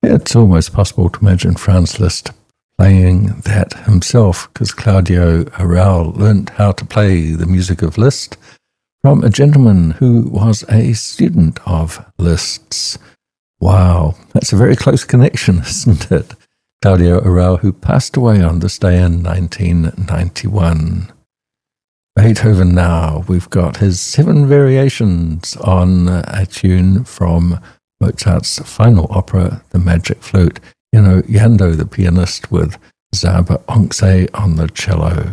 It's almost possible to imagine Franz Liszt playing that himself, because Claudio Arrau learnt how to play the music of Liszt from a gentleman who was a student of Liszt's. Wow, that's a very close connection, isn't it? Claudio Arrau, who passed away on this day in 1991. Beethoven now, we've got his 7 variations on a tune from Mozart's final opera, The Magic Flute. Jando, the pianist, with Zaba Onxe on the cello.